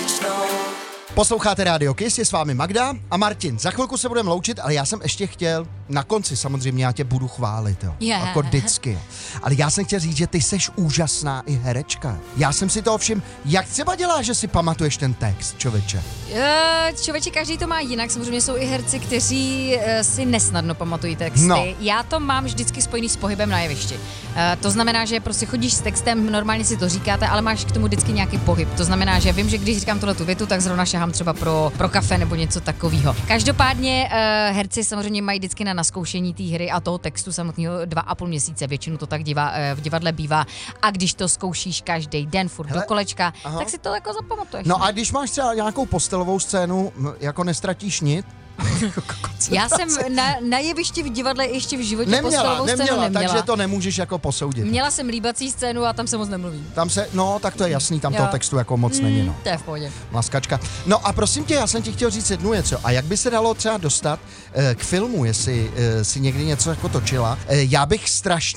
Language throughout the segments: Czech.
Posloucháte Radio Kiss, je s vámi Magda a Martin. Za chvilku se budeme loučit, ale já jsem ještě chtěl, na konci samozřejmě já tě budu chválit, jo. Yeah. Jako vždycky. Ale já jsem chtěl říct, že ty seš úžasná i herečka. Já jsem si toho všiml, jak třeba děláš, že si pamatuješ ten text, člověče? Člověče, každý to má jinak, samozřejmě jsou i herci, kteří si nesnadno pamatují texty. No. Já to mám vždycky spojený s pohybem na jevišti. To znamená, že prostě chodíš s textem, normálně si to říkáte, ale máš k tomu vždycky nějaký pohyb. To znamená, že vím, že když říkám tu větu, tak zrovna šahám třeba pro kafe nebo něco takového. Každopádně herci samozřejmě mají vždycky na naskoušení té hry a toho textu samotného 2,5 měsíce, většinou to tak v divadle bývá. A když to zkoušíš každý den furt do kolečka, tak si to jako zapamatuješ. No a když máš třeba nějakou postelovou scénu, jako nestratíš nit? Já jsem na jevišti v divadle ještě v životě postelovou scénu neměla. Takže to nemůžeš jako posoudit. Měla jsem líbací scénu a tam se moc nemluví. Tam se, no tak to je jasný, tam toho textu jako moc není, no. To je v pohodě. Laskačka. No a prosím tě, já jsem ti chtěl říct jednu věc, a jak by se dalo třeba dostat k filmu, jestli si někdy něco jako točila. Já bych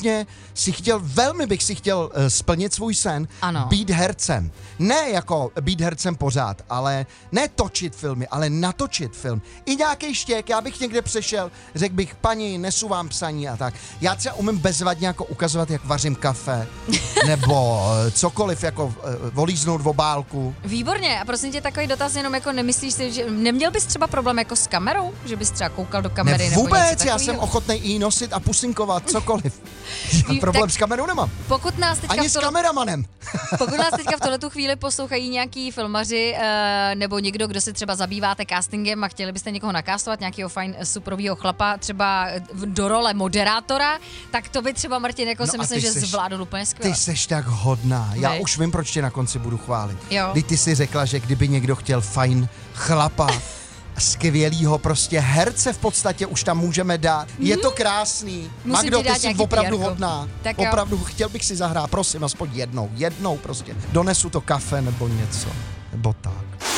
velmi bych si chtěl splnit svůj sen, být hercem. Ne jako být hercem pořád, ale ne točit filmy, ale natočit film. I nějaký štěk, já bych někde přešel, řekl bych, paní, nesu vám psaní a tak. Já třeba umím bezvadně jako ukazovat, jak vařím kafe, nebo cokoliv, jako volíznout v obálku. Výborně, a prosím tě, takový dotaz, jenom jako nemyslíš si, že neměl bys třeba problém jako s kamerou, že bys třeba koukal do kamery? Ne, nebo vůbec, něco já jsem ochotnej i nosit a pusinkovat, cokoliv. Já problém s kamerou nemám. Pokud nás teďka ani s kameramanem. Pokud nás teďka v tuhletu chvíli poslouchají nějaký filmaři nebo někdo, kdo se třeba zabýváte castingem a chtěli byste někoho nakástovat, nějakého fajn superovýho chlapa, třeba do role moderátora, tak to by třeba, Martin, jako si myslím, že zvládl úplně skvěle. Ty seš tak hodná. Já už vím, proč tě na konci budu chválit. Jo. Ty si řekla, že kdyby někdo chtěl fajn chlapa, skvělýho prostě herce v podstatě už tam můžeme dát. Je to krásný. Magdo, ty jsi opravdu hodná. Tak opravdu chtěl bych si zahrát, prosím, aspoň jednou prostě. Donesu to kafe nebo něco, nebo tak.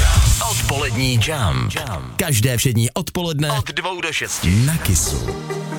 Odpolední jam. Každé všední odpoledne od 2 do 6 na Kissu.